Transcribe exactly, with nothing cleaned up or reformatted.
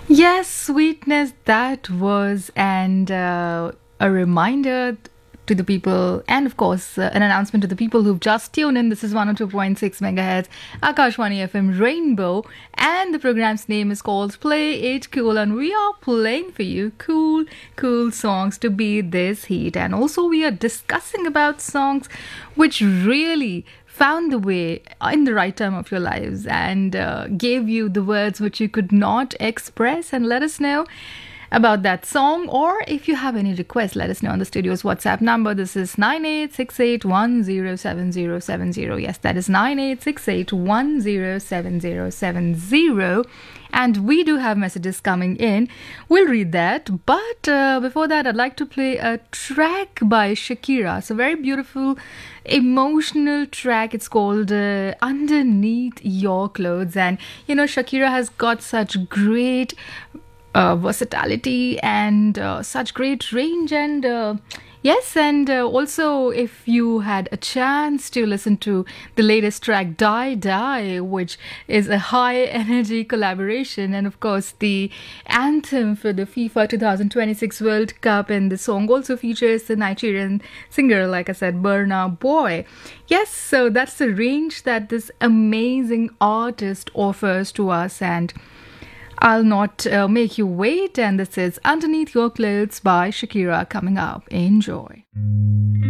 Yes, sweetness that was, and uh, a reminder to the people, and of course, uh, an announcement to the people who've just tuned in. This is one oh two point six megahertz, Akashwani F M Rainbow, and the program's name is called Play It Cool, and we are playing for you cool, cool songs to beat this heat. And also, we are discussing about songs which really found the way in the right time of your lives and uh, gave you the words which you could not express. And let us know about that song, or if you have any requests, let us know on the studio's WhatsApp number. This is nine eight six eight one zero seven zero seven zero. Yes, that is nine eight six eight one zero seven zero seven zero. And we do have messages coming in. We'll read that. But uh, before that, I'd like to play a track by Shakira. It's a very beautiful, emotional track. It's called uh, Underneath Your Clothes. And, you know, Shakira has got such great uh, versatility and uh, such great range. And uh, yes, and uh, also if you had a chance to listen to the latest track, Die Die, which is a high energy collaboration, and of course the anthem for the FIFA twenty twenty-six World Cup, and the song also features the Nigerian singer, like I said, Burna Boy. Yes, so that's the range that this amazing artist offers to us, and I'll not uh, make you wait. And this is Underneath Your Clothes by Shakira coming up. Enjoy.